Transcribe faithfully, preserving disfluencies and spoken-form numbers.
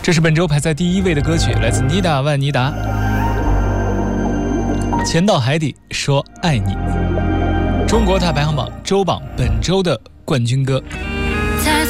这是本周排在第一位的歌曲，来自妮达万妮达，潜到海底说爱你。中国大排行榜周榜本周的冠军歌。